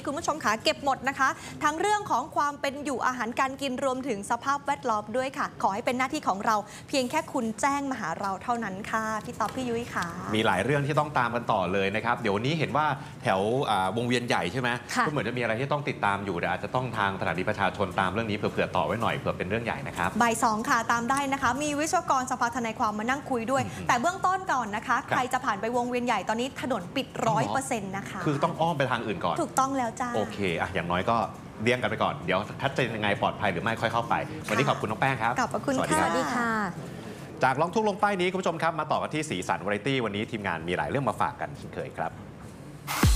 คุณผู้ชมขาเก็บหมดนะคะทั้งเรื่องของความเป็นอยู่อาหารการกินรวมถึงสภาพแวดล้อมด้วยค่ะขอให้เป็นหน้าที่ของเราเพียงแค่คุณแจ้งมาหาเราเท่านั้นค่ะพี่ต๊อบพี่ยุ้ยค่ะมีหลายเรื่องที่ต้องตามกันต่อเลยนะครับเดี๋ยววันนี้เห็นว่าแถววงเวียนใหญ่ใช่ไหมก็เหมือนจะมีอะไรที่ต้องติดตามอยู่แต่อาจจะต้องทางสถานีประชาชนตามเรื่องนี้เผื่อต่อไว้หน่อยเผื่อเป็นเรื่องใหญ่นะครับบ่าย2ค่ะตามได้นะคะมีวิศวกรสภาทนายความมานั่งคุยด้วยแต่เบื้องต้นก่อนนะคะใครจะผ่านไปวงเวียนใหญ่ตอนนี้ถนนปิด 100% นะคะคือต้องอ้อมไปทางอื่นก่อนถูกต้องแล้วจ้าโอเคอย่างน้อยก็เลี่ยงกันไปก่อนเดี๋ยวชัดเจนยังไงปลอดภัยหรือไม่ค่อยเข้าไปวันนี้ขอบคุณน้องแป้งครับขอบคุณค่ะสวัสดีค่ะจากร้องทุกข์ลงใต้นี้คุณผู้ชมครับมาต่อกันที่สีสันวาไรตี้วันนี้ทีมงานมีหลายเรื่องมาฝากกันเช่นเคยครับ